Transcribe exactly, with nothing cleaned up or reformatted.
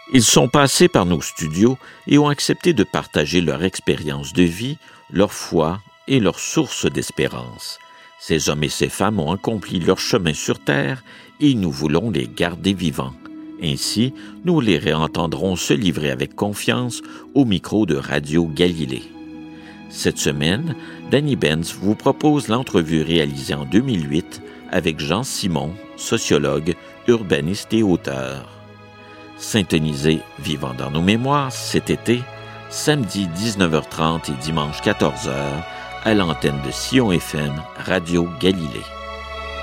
Ils sont passés par nos studios et ont accepté de partager leur expérience de vie, leur foi et leur source d'espérance. Ces hommes et ces femmes ont accompli leur chemin sur Terre et nous voulons les garder vivants. Ainsi, nous les réentendrons se livrer avec confiance au micro de Radio Galilée. Cette semaine, Danny Benz vous propose l'entrevue réalisée en deux mille huit avec Jean Simon, sociologue, urbaniste et auteur. Syntonisez Vivant dans nos mémoires cet été, samedi dix-neuf heures trente et dimanche quatorze heures, à l'antenne de Sion F M, Radio Galilée.